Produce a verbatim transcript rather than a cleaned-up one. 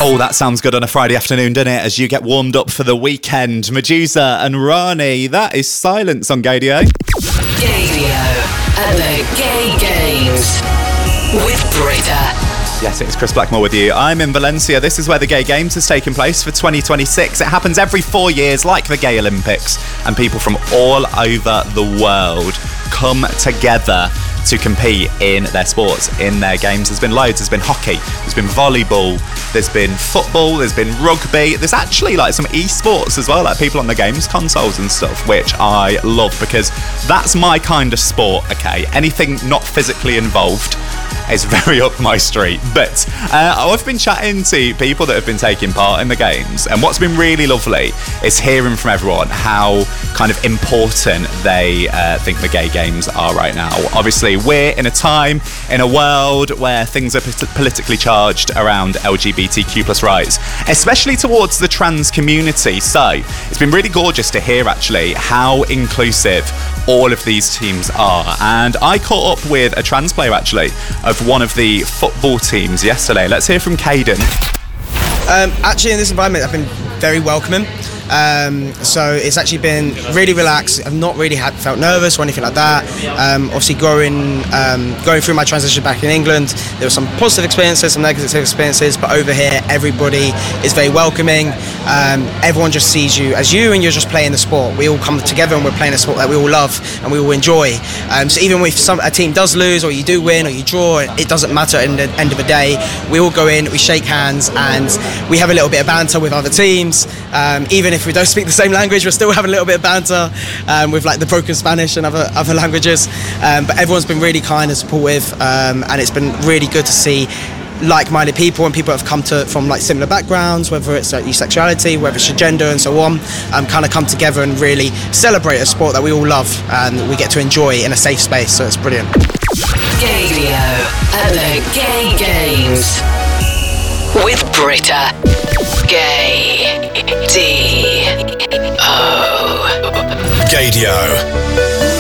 Oh, that sounds good on a Friday afternoon, doesn't it? As you get warmed up for the weekend. Medusa and Rani, that is Silence on Gaydio. Gaydio at the Gay Games with Britta. Yes, it's Chris Blackmore with you. I'm in Valencia. This is where the Gay Games is taking place for twenty twenty-six. It happens every four years, like the Gay Olympics, and people from all over the world come together to compete in their sports, in their games. There's been loads. There's been hockey, there's been volleyball, there's been football, there's been rugby. There's actually like some esports as well, like people on the games consoles and stuff, which I love because that's my kind of sport, okay? Anything not physically involved is very up my street. But uh, I've been chatting to people that have been taking part in the games, and what's been really lovely is hearing from everyone how kind of important they uh, think the Gay Games are right now. Obviously, we're in a time, in a world where things are p- politically charged around L G B T Q plus rights, especially towards the trans community. So it's been really gorgeous to hear actually how inclusive all of these teams are. And I caught up with a trans player actually of one of the football teams yesterday. Let's hear from Caden. Um, actually in this environment I've been very welcoming. Um, so it's actually been really relaxed. I've not really had, felt nervous or anything like that. Um, obviously growing, um, going through my transition back in England, there were some positive experiences, some negative experiences, but over here everybody is very welcoming. Um, everyone just sees you as you and you're just playing the sport. We all come together and we're playing a sport that we all love and we all enjoy. Um, so even if some, a team does lose or you do win or you draw, it doesn't matter at the end of the day. We all go in, we shake hands and we have a little bit of banter with other teams. Um, even if we don't speak the same language, we're still having a little bit of banter um, with like the broken Spanish and other other languages. Um, but everyone's been really kind and supportive, um, and it's been really good to see like-minded people and people that have come to from like similar backgrounds, whether it's like, your sexuality, whether it's your gender and so on, um, kind of come together and really celebrate a sport that we all love and we get to enjoy in a safe space. So it's brilliant. Gaydio at the Gay Games with Britta. Gay D O Gaydio.